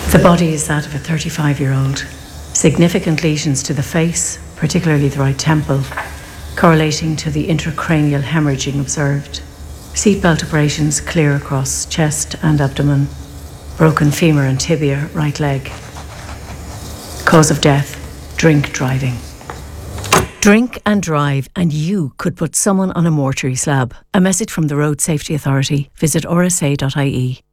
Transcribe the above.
The body is that of a 35-year-old. Significant lesions to the face, particularly the right temple, correlating to the intracranial hemorrhaging observed. Seatbelt abrasions clear across chest and abdomen. Broken femur and tibia, right leg. Cause of death, drink driving. Drink and drive and you could put someone on a mortuary slab. A message from the Road Safety Authority. Visit rsa.ie.